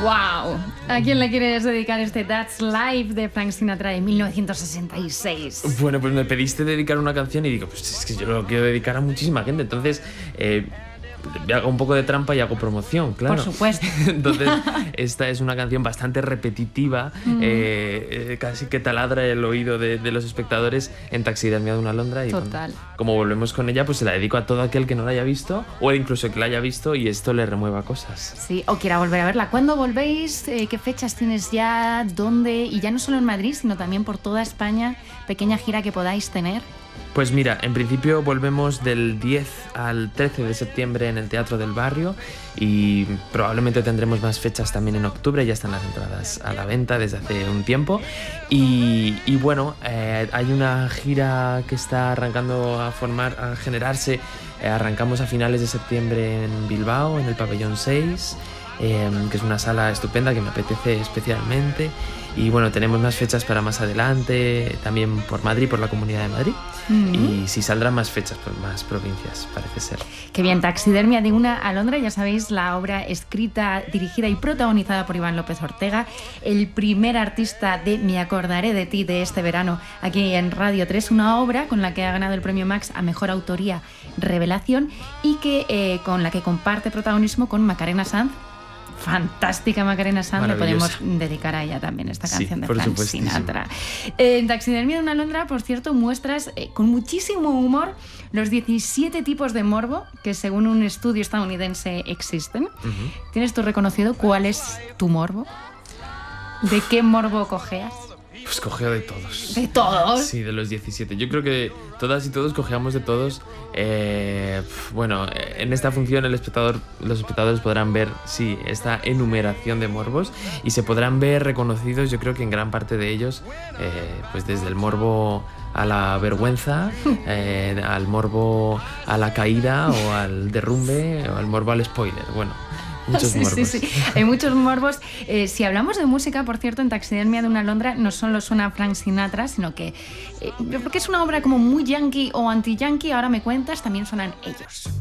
¡Wow! ¿A quién le quieres dedicar este That's Life de Frank Sinatra de 1966? Bueno, pues me pediste dedicar una canción y digo, pues es que yo lo quiero dedicar a muchísima gente. Entonces, hago un poco de trampa y hago promoción, claro. Por supuesto. Entonces, esta es una canción bastante repetitiva, casi que taladra el oído de los espectadores en Taxidermia de una alondra. Y total. Como volvemos con ella, pues se la dedico a todo aquel que no la haya visto o incluso que la haya visto y esto le remueva cosas. Sí, o quiera volver a verla. ¿Cuándo volvéis? ¿Qué fechas tienes ya? ¿Dónde? Y ya no solo en Madrid, sino también por toda España. Pequeña gira que podáis tener. Pues mira, en principio volvemos del 10 al 13 de septiembre en el Teatro del Barrio y probablemente tendremos más fechas también en octubre, ya están las entradas a la venta desde hace un tiempo y bueno, hay una gira que está arrancando a generarse, arrancamos a finales de septiembre en Bilbao, en el Pabellón 6, que es una sala estupenda que me apetece especialmente. Y bueno, tenemos más fechas para más adelante, también por Madrid, por la Comunidad de Madrid. Y sí saldrán más fechas por más provincias, parece ser. Qué bien, Taxidermia de una alondra, ya sabéis, la obra escrita, dirigida y protagonizada por Iván López Ortega, el primer artista de Me acordaré de ti de este verano aquí en Radio 3, una obra con la que ha ganado el premio Max a Mejor Autoría Revelación y que con la que comparte protagonismo con Macarena Sanz. Fantástica Macarena Sanz, le podemos dedicar a ella también esta canción de Frank Sinatra. En Taxidermia de una alondra, por cierto, muestras con muchísimo humor los 17 tipos de morbo que según un estudio estadounidense existen. ¿Tienes tú reconocido cuál es tu morbo? ¿De qué morbo cojeas? Pues cogeo de todos. ¿De todos? Sí, de los 17. Yo creo que todas y todos cojeamos de todos. Bueno, en esta función los espectadores podrán ver, sí, esta enumeración de morbos y se podrán ver reconocidos, yo creo que en gran parte de ellos, pues desde el morbo a la vergüenza, al morbo a la caída o al derrumbe o al morbo al spoiler. Bueno, muchos morbos. Sí. Hay muchos morbos. Si hablamos de música, por cierto, en Taxidermia de una alondra no solo suena Frank Sinatra, sino que yo creo que es una obra como muy yankee o anti-yankee, ahora me cuentas, también suenan ellos.